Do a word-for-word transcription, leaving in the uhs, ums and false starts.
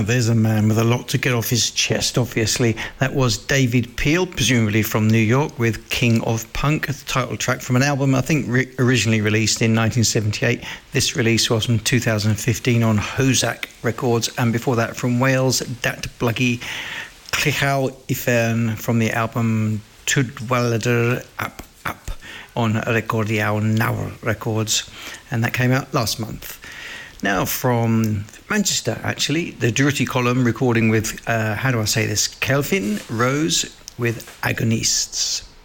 there's a man with a lot to get off his chest, obviously. That was David Peel, presumably from New York, with King of Punk, the title track from an album I think re- originally released in nineteen seventy-eight. This release was from two thousand fifteen on Hozak Records, and before that from Wales, Dat Bluggy Clichau Ifern from the album Tudwalader Ap Ap on Recordiau Nawr Records, and that came out last month. Now from Manchester, actually, the Durutti Column recording with, uh, how do I say this, Kelvin Rose with Agonists.